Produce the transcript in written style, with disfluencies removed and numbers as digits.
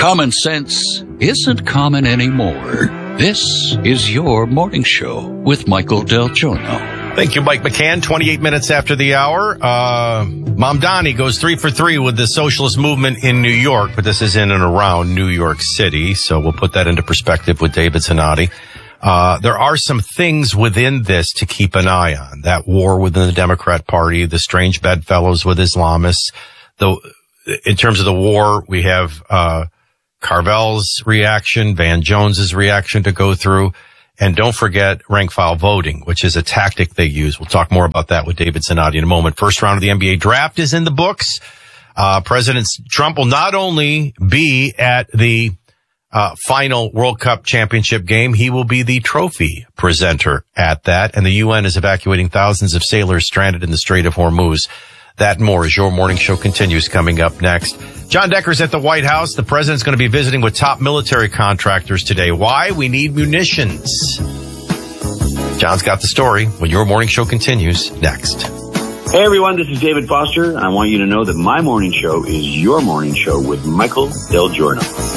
Common sense isn't common anymore. This is your morning show with Michael Del Giorno. Thank you, Mike McCann. 28 minutes after the hour. Mamdani goes 3 for 3 with the socialist movement in New York, but this is in and around New York City. So we'll put that into perspective with David Zanotti. There are some things within this to keep an eye on. That war within the Democrat Party, the strange bedfellows with Islamists. In terms of the war, we have Carvel's reaction, Van Jones's reaction to go through. And don't forget rank file voting, which is a tactic they use. We'll talk more about that with David Zanotti in a moment. First round of the NBA draft is in the books. President Trump will not only be at the final World Cup championship game, he will be the trophy presenter at that. And the UN is evacuating thousands of sailors stranded in the Strait of Hormuz. That and more as your morning show continues coming up next. John Decker's at the White House. The president's going to be visiting with top military contractors today. Why? We need munitions. John's got the story when your morning show continues next. Hey everyone, this is David Foster. I want you to know that my morning show is your morning show with Michael Del Giorno.